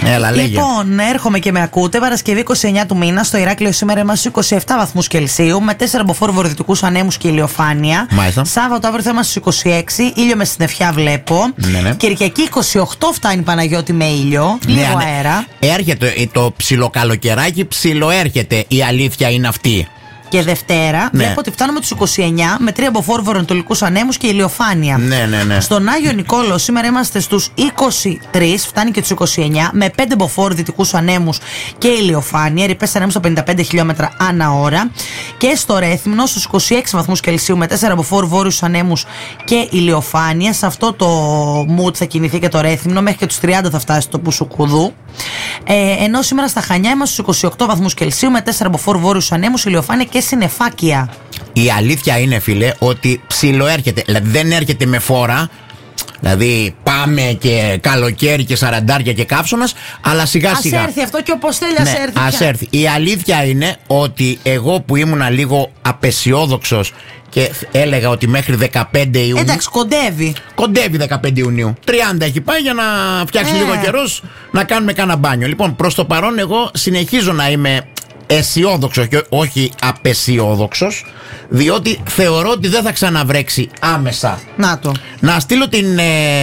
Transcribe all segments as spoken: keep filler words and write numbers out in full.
Έλα, λέγε. Λοιπόν, έρχομαι και με ακούτε. Παρασκευή είκοσι εννέα του μήνα στο Ηράκλειο σήμερα είμαστε στους είκοσι επτά βαθμούς Κελσίου με τέσσερα μποφόρ βορειοδυτικούς ανέμους και ηλιοφάνεια. Μάλιστα. Σάββατο αύριο θα είμαστε στους είκοσι έξι, ήλιο με συννεφιά βλέπω. Ναι, ναι. Κυριακή είκοσι οκτώ φτάνει Παναγιώτη με ήλιο. Ναι, λίγο ναι. αέρα. Έρχεται το ψιλοκαλοκαιράκι, ψιλοέρχεται. Η αλήθεια είναι αυτή. Και Δευτέρα Ναι. βλέπω ότι φτάνουμε τους είκοσι εννέα με τρία μποφόρ βορειοανατολικούς ανέμους και ηλιοφάνεια. Ναι, ναι, ναι. Στον Άγιο Νικόλαο σήμερα είμαστε στους είκοσι τρία, φτάνει και τους είκοσι εννέα, με πέντε μποφόρ δυτικούς ανέμους και ηλιοφάνεια, ρηπές ανέμους στα πενήντα πέντε χιλιόμετρα ανά ώρα. Και στο Ρέθυμνο στους είκοσι έξι βαθμούς Κελσίου με τέσσερα μποφόρ βόρειους ανέμους και ηλιοφάνεια. Σε αυτό το mood θα κινηθεί και το Ρέθυμνο, μέχρι και τους τριάντα θα φτάσει το Πουσουκουδού. Ε, ενώ σήμερα στα Χανιά είμαστε στους είκοσι οκτώ βαθμούς Κελσίου με τέσσερα μποφόρ βόρειους ανέμους, ηλιοφάνεια και συννεφάκια. Η αλήθεια είναι, φίλε, ότι ψιλοέρχεται. Δηλαδή δεν έρχεται με φόρα. Δηλαδή πάμε και καλοκαίρι και σαραντάρια και καύσωνας, αλλά σιγά Ας σιγά. έρθει αυτό και όπως θέλει, ας Ναι, έρθει. ας πια. έρθει. Η αλήθεια είναι ότι εγώ που ήμουνα λίγο απεσιόδοξος και έλεγα ότι μέχρι δεκαπέντε Ιουνίου. Εντάξει, κοντεύει. Κοντεύει δεκαπέντε Ιουνίου. τριάντα έχει πάει για να φτιάξει Ε. λίγο καιρός να κάνουμε κάνα μπάνιο. Λοιπόν, προς το παρόν εγώ συνεχίζω να είμαι αισιόδοξος και όχι απεσιόδοξος, διότι θεωρώ ότι δεν θα ξαναβρέξει άμεσα. Να το. Να στείλω την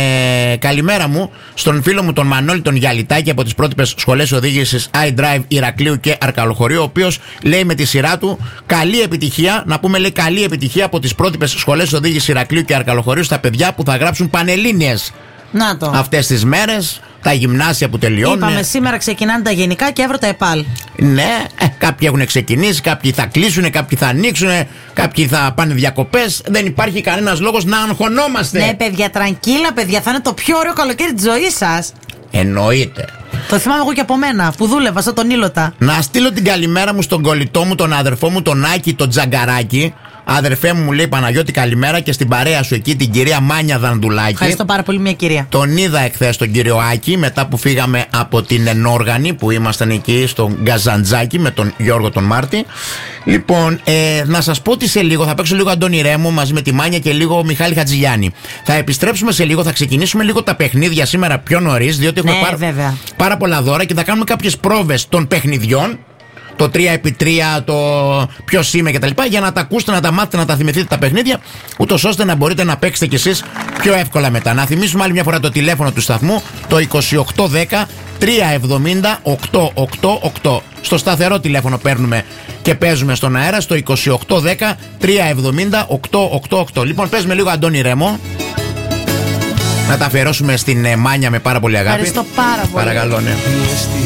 ε, καλημέρα μου στον φίλο μου τον Μανώλη τον Γιαλιτάκη από τις πρότυπες σχολές οδήγησης iDrive Ηρακλείου και Αρκαλοχωρίου, ο οποίος λέει με τη σειρά του καλή επιτυχία, να πούμε λέει καλή επιτυχία από τις πρότυπες σχολές οδήγησης Ηρακλείου και Αρκαλοχωρίου στα παιδιά που θα γράψουν πανελλήνιες Να το. αυτές τις μέρες, τα γυμνάσια που τελειώνουν. Είπαμε σήμερα ξεκινάνε τα γενικά και αύριο τα ΕΠΑΛ. Ναι, ε, κάποιοι έχουν ξεκινήσει, κάποιοι θα κλείσουν, κάποιοι θα ανοίξουν, κάποιοι θα πάνε διακοπές. Δεν υπάρχει κανένας λόγος να αγχωνόμαστε. Ναι, παιδιά, τρανκίλα, παιδιά, θα είναι το πιο ωραίο καλοκαίρι της ζωής σας. Εννοείται. Το θυμάμαι εγώ και από μένα που δούλευα σαν τον Ήλωτα. Να στείλω την καλημέρα μου στον κολλητό μου, τον αδερφό μου, τον Άκη, τον Τζαγκαράκη. Αδερφέ μου, μου λέει Παναγιώτη, καλημέρα, και στην παρέα σου εκεί την κυρία Μάνια Δανδουλάκη. Ευχαριστώ πάρα πολύ, μια κυρία. Τον είδα εχθές τον κύριο Άκη μετά που φύγαμε από την Ενόργανη που ήμασταν εκεί στο Γκαζαντζάκι με τον Γιώργο τον Μάρτη. Λοιπόν, ε, να σας πω ότι σε λίγο θα παίξω λίγο Αντώνη Ρέμο μαζί με τη Μάνια και λίγο Μιχάλη Χατζηγιάννη. Θα επιστρέψουμε σε λίγο, θα ξεκινήσουμε λίγο τα παιχνίδια σήμερα πιο νωρίς, διότι έχουμε Ναι, πάρα, βέβαια. πάρα πολλά δώρα και θα κάνουμε κάποιες πρόβες των παιχνιδιών. Το τρία επί τρία, το ποιος είμαι κτλ. Για να τα ακούσετε, να τα μάθετε, να τα θυμηθείτε τα παιχνίδια, ούτως ώστε να μπορείτε να παίξετε κι εσείς πιο εύκολα μετά. Να θυμίσουμε άλλη μια φορά το τηλέφωνο του σταθμού, το είκοσι οκτώ δέκα τριακόσια εβδομήντα οκτακόσια ογδόντα οκτώ. Στο σταθερό τηλέφωνο παίρνουμε και παίζουμε στον αέρα, στο είκοσι οκτώ δέκα τριακόσια εβδομήντα οκτακόσια ογδόντα οκτώ. Λοιπόν, παίζουμε λίγο Αντώνη Ρέμο. Να τα αφιερώσουμε στην Μάνια με πάρα πολύ αγάπη. Ευχαριστώ πάρα πολύ. Παρακαλώ, ναι.